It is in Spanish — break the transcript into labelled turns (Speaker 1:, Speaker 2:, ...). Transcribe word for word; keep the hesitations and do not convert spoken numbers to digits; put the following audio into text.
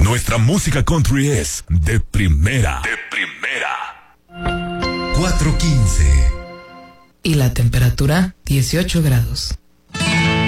Speaker 1: nuestra música country es de primera. De primera.
Speaker 2: cuatro quince.
Speaker 3: Y la temperatura, dieciocho grados.